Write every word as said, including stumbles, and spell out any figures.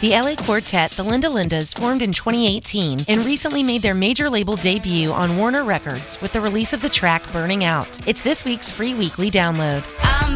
The L A quartet, the Linda Lindas, formed in twenty eighteen and recently made their major label debut on Warner Records with the release of the track Burning Out. It's this week's free weekly download.